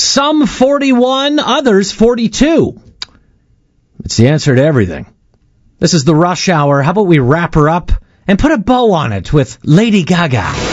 Some 41, others 42. It's the answer to everything. This is the Rush Hour. How about we wrap her up and put a bow on it with Lady Gaga?